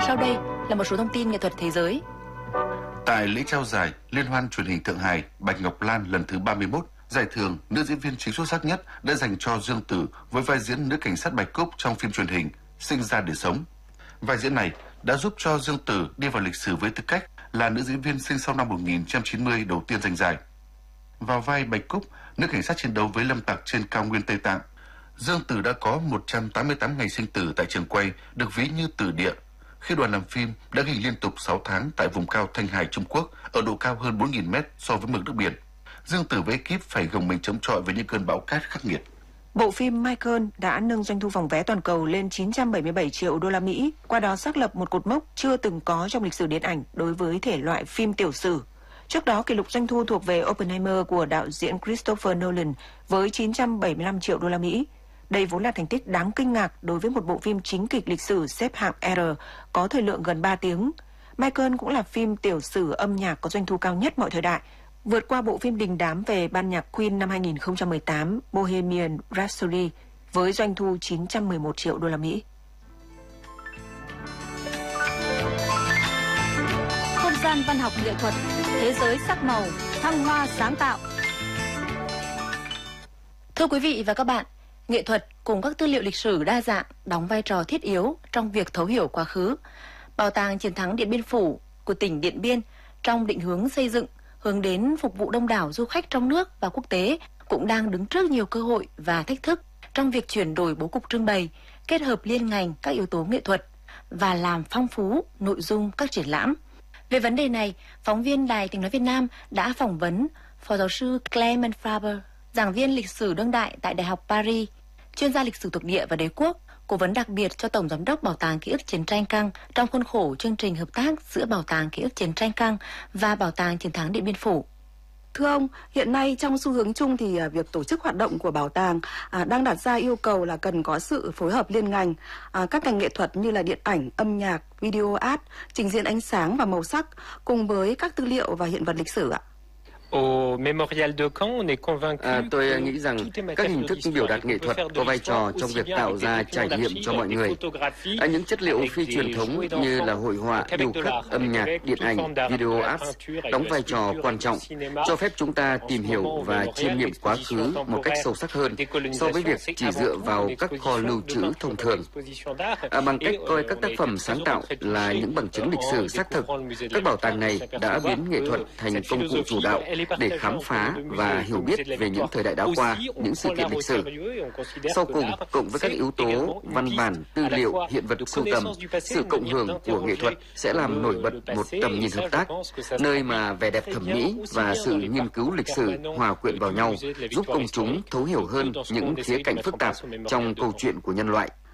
Sau đây là một số thông tin nghệ thuật thế giới. Tại lễ trao giải Liên hoan truyền hình Thượng Hải Bạch Ngọc Lan lần thứ 31, giải thưởng nữ diễn viên chính xuất sắc nhất đã dành cho Dương Tử với vai diễn nữ cảnh sát Bạch Cúc trong phim truyền hình Sinh ra để sống. Vai diễn này đã giúp cho Dương Tử đi vào lịch sử với tư cách là nữ diễn viên sinh sau năm 1990 đầu tiên giành giải. Vào vai Bạch Cúc, nữ cảnh sát chiến đấu với lâm tặc trên cao nguyên Tây Tạng, Dương Tử đã có 188 ngày sinh tử tại trường quay, được ví như tử địa. Khi đoàn làm phim đã ghi liên tục 6 tháng tại vùng cao Thanh Hải, Trung Quốc, ở độ cao hơn 4.000 mét so với mực nước biển. Dương Tử với ekip phải gồng mình chống chọi với những cơn bão cát khắc nghiệt. Bộ phim Michael đã nâng doanh thu phòng vé toàn cầu lên 977 triệu đô la Mỹ, qua đó xác lập một cột mốc chưa từng có trong lịch sử điện ảnh đối với thể loại phim tiểu sử. Trước đó, kỷ lục doanh thu thuộc về Oppenheimer của đạo diễn Christopher Nolan với 975 triệu đô la Mỹ. Đây vốn là thành tích đáng kinh ngạc đối với một bộ phim chính kịch lịch sử xếp hạng R có thời lượng gần 3 tiếng. Michael cũng là phim tiểu sử âm nhạc có doanh thu cao nhất mọi thời đại, vượt qua bộ phim đình đám về ban nhạc Queen năm 2018 Bohemian Rhapsody với doanh thu 911 triệu đô la Mỹ. Không gian văn học nghệ thuật, thế giới sắc màu, thăng hoa sáng tạo. Thưa quý vị và các bạn, nghệ thuật cùng các tư liệu lịch sử đa dạng đóng vai trò thiết yếu trong việc thấu hiểu quá khứ. Bảo tàng Chiến thắng Điện Biên Phủ của tỉnh Điện Biên trong định hướng xây dựng hướng đến phục vụ đông đảo du khách trong nước và quốc tế cũng đang đứng trước nhiều cơ hội và thách thức trong việc chuyển đổi bố cục trưng bày, kết hợp liên ngành các yếu tố nghệ thuật và làm phong phú nội dung các triển lãm. Về vấn đề này, phóng viên Đài Tiếng nói Việt Nam đã phỏng vấn Phó giáo sư Clement Faber, giảng viên lịch sử đương đại tại Đại học Paris, chuyên gia lịch sử thuộc địa và đế quốc, cố vấn đặc biệt cho Tổng giám đốc Bảo tàng Ký ức Chiến tranh Căng trong khuôn khổ chương trình hợp tác giữa Bảo tàng Ký ức Chiến tranh Căng và Bảo tàng Chiến thắng Điện Biên Phủ. Thưa ông, hiện nay trong xu hướng chung thì việc tổ chức hoạt động của bảo tàng đang đặt ra yêu cầu là cần có sự phối hợp liên ngành, các ngành nghệ thuật như là điện ảnh, âm nhạc, video art, trình diễn ánh sáng và màu sắc cùng với các tư liệu và hiện vật lịch sử ạ. Tôi nghĩ rằng các hình thức biểu đạt nghệ thuật có vai trò trong việc tạo ra trải nghiệm cho mọi người. Những chất liệu phi truyền thống như là hội họa, điêu khắc, âm nhạc, điện ảnh, video art đóng vai trò quan trọng, cho phép chúng ta tìm hiểu và chiêm nghiệm quá khứ một cách sâu sắc hơn so với việc chỉ dựa vào các kho lưu trữ thông thường. Bằng cách coi các tác phẩm sáng tạo là những bằng chứng lịch sử xác thực, các bảo tàng này đã biến nghệ thuật thành công cụ chủ đạo để khám phá và hiểu biết về những thời đại đã qua, những sự kiện lịch sử. Sau cùng, cộng với các yếu tố văn bản, tư liệu, hiện vật sưu tầm, sự cộng hưởng của nghệ thuật sẽ làm nổi bật một tầm nhìn hợp tác, nơi mà vẻ đẹp thẩm mỹ và sự nghiên cứu lịch sử hòa quyện vào nhau, giúp công chúng thấu hiểu hơn những khía cạnh phức tạp trong câu chuyện của nhân loại.